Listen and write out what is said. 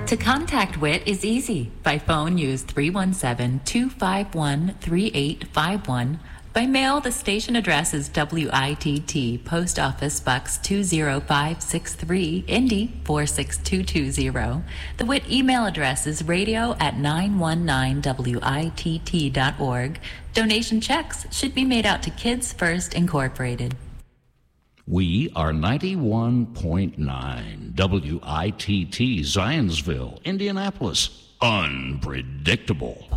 To contact WIT is easy. By phone, use 317-251-3851. By mail, the station address is WITT, Post Office Box 20563, Indy 46220. The WIT email address is radio@919witt.org. Donation checks should be made out to Kids First Incorporated. We are 91.9 WITT, Zionsville, Indianapolis. Unpredictable.